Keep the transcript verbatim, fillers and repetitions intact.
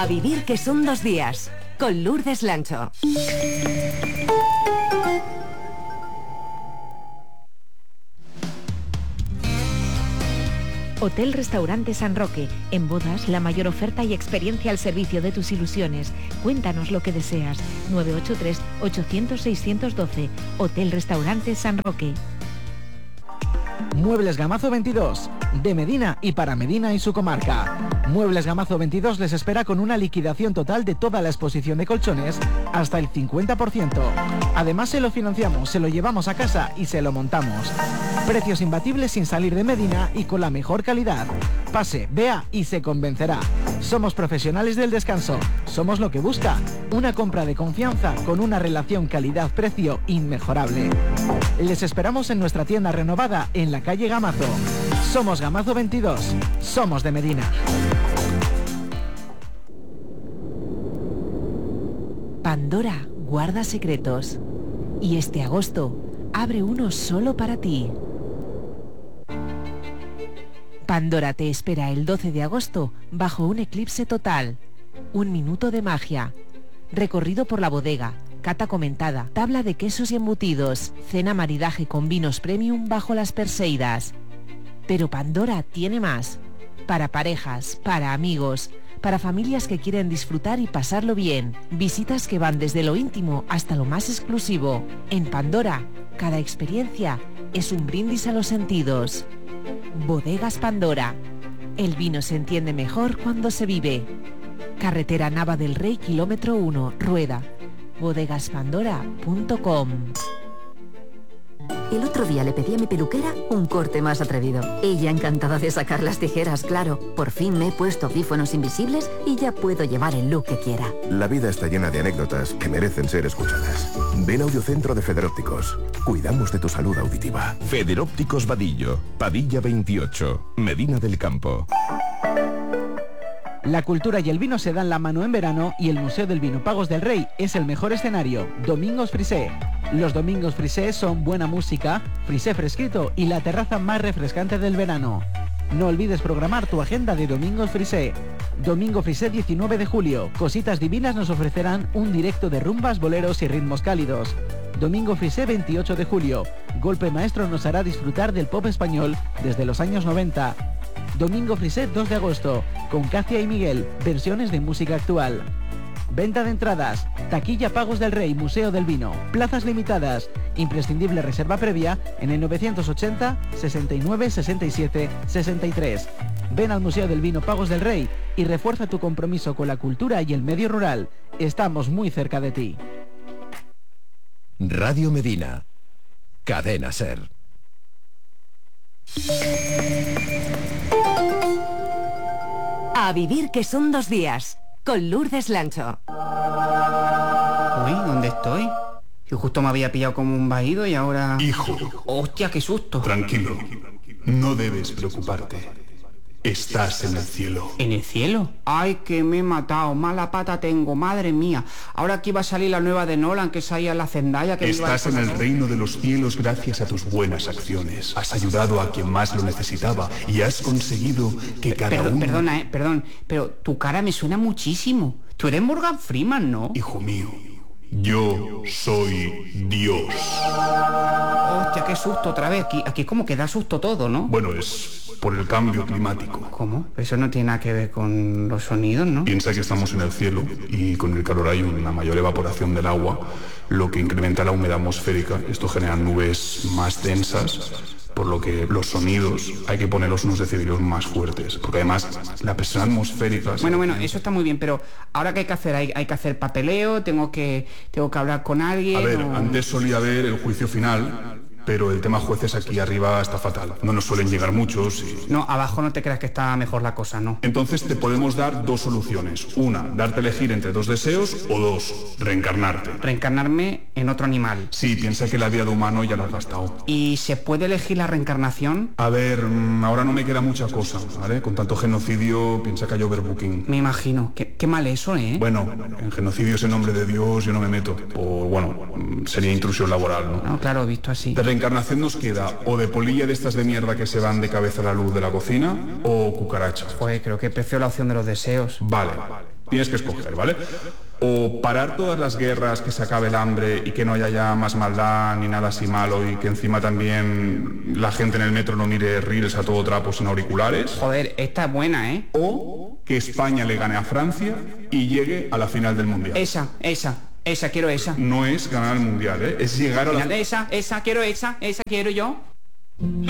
A vivir que son dos días, con Lourdes Lancho. Hotel Restaurante San Roque. En bodas, la mayor oferta y experiencia al servicio de tus ilusiones. Cuéntanos lo que deseas. nueve ocho tres, ochocientos, seiscientos doce. Hotel Restaurante San Roque. Muebles Gamazo veintidós, de Medina y para Medina y su comarca. Muebles Gamazo veintidós les espera con una liquidación total de toda la exposición de colchones hasta el cincuenta por ciento. Además se lo financiamos, se lo llevamos a casa y se lo montamos. Precios imbatibles sin salir de Medina y con la mejor calidad. Pase, vea y se convencerá. Somos profesionales del descanso. Somos lo que busca. Una compra de confianza con una relación calidad-precio inmejorable. Les esperamos en nuestra tienda renovada en la calle Gamazo. Somos Gamazo veintidós. Somos de Medina. Pandora guarda secretos. Y este agosto abre uno solo para ti. Pandora te espera el doce de agosto bajo un eclipse total. Un minuto de magia. Recorrido por la bodega, cata comentada, tabla de quesos y embutidos, cena maridaje con vinos premium bajo las Perseidas. Pero Pandora tiene más. Para parejas, para amigos, para familias que quieren disfrutar y pasarlo bien. Visitas que van desde lo íntimo hasta lo más exclusivo. En Pandora, cada experiencia es un brindis a los sentidos. Bodegas Pandora. El vino se entiende mejor cuando se vive. Carretera Nava del Rey, kilómetro uno, Rueda. bodegas pandora punto com. El otro día le pedí a mi peluquera un corte más atrevido. Ella encantada de sacar las tijeras, claro. Por fin me he puesto audífonos invisibles y ya puedo llevar el look que quiera. La vida está llena de anécdotas que merecen ser escuchadas. Ven a Audiocentro de Federópticos. Cuidamos de tu salud auditiva. Federópticos Vadillo, Padilla veintiocho, Medina del Campo. La cultura y el vino se dan la mano en verano y el Museo del Vino Pagos del Rey es el mejor escenario. Domingos Frisé. Los Domingos Frisé son buena música, frisé fresquito y la terraza más refrescante del verano. No olvides programar tu agenda de Domingos Frisé. Domingo Frisé diecinueve de julio. Cositas Divinas nos ofrecerán un directo de rumbas, boleros y ritmos cálidos. Domingo Frisé veintiocho de julio. Golpe Maestro nos hará disfrutar del pop español desde los años noventa. Domingo Frisé dos de agosto, con Cacia y Miguel, versiones de música actual. Venta de entradas, taquilla Pagos del Rey, Museo del Vino, plazas limitadas, imprescindible reserva previa en el novecientos ochenta, sesenta y nueve, sesenta y siete, sesenta y tres. Ven al Museo del Vino Pagos del Rey y refuerza tu compromiso con la cultura y el medio rural. Estamos muy cerca de ti. Radio Medina, Cadena Ser. A vivir que son dos días, con Lourdes Lancho. Uy, ¿dónde estoy? Yo justo me había pillado como un vaído y ahora... Hijo. ¡Hostia, qué susto! Tranquilo, no debes preocuparte. Estás en el cielo. ¿En el cielo? Ay, que me he matado, mala pata tengo, madre mía. Ahora aquí va a salir la nueva de Nolan, que salía la Zendaya. Que Estás en el reino de los cielos gracias a tus buenas acciones. Has ayudado a quien más lo necesitaba y has conseguido que cada Perdón, uno... Perdona, eh, perdón, pero tu cara me suena muchísimo. Tú eres Morgan Freeman, ¿no? Hijo mío, yo soy Dios. Hostia, qué susto otra vez. Aquí, aquí es como que da susto todo, ¿no? Bueno, es por el cambio climático. ¿Cómo? Eso no tiene nada que ver con los sonidos, ¿no? Piensa que estamos en el cielo y con el calor hay una mayor evaporación del agua, lo que incrementa la humedad atmosférica. Esto genera nubes más densas, por lo que los sonidos hay que ponerlos unos decibelios más fuertes, porque además la presión atmosférica... Bueno, bueno, eso está muy bien, pero ¿ahora qué hay que hacer? ¿Hay, hay que hacer papeleo? ¿Tengo que, tengo que hablar con alguien? A ver, o... antes solía haber el juicio final, pero el tema jueces aquí arriba está fatal. No nos suelen llegar muchos y... No, abajo no te creas que está mejor la cosa, ¿no? Entonces te podemos dar dos soluciones. Una, darte a elegir entre dos deseos, o dos, reencarnarte. Reencarnarme en otro animal. Sí, piensa que la vida de humano ya la has gastado. ¿Y se puede elegir la reencarnación? A ver, ahora no me queda mucha cosa, ¿vale? Con tanto genocidio, piensa que hay overbooking. Me imagino. Qué, qué mal eso, ¿eh? Bueno, en genocidios en nombre de Dios yo no me meto. O, bueno, sería intrusión laboral, ¿no? No, claro, visto así. De reencarnación nos queda o de polilla de estas de mierda que se van de cabeza a la luz de la cocina, o cucarachas. Pues creo que prefiero la opción de los deseos. Vale. Tienes que escoger, ¿vale? O parar todas las guerras, que se acabe el hambre y que no haya ya más maldad ni nada así malo y que encima también la gente en el metro no mire reels a todo trapo sin auriculares. Joder, esta es buena, ¿eh? O que España le gane a Francia y llegue a la final del Mundial. Esa, esa, esa, quiero esa. No es ganar el Mundial, ¿eh? Es llegar a la... Esa, esa, quiero esa, esa quiero yo.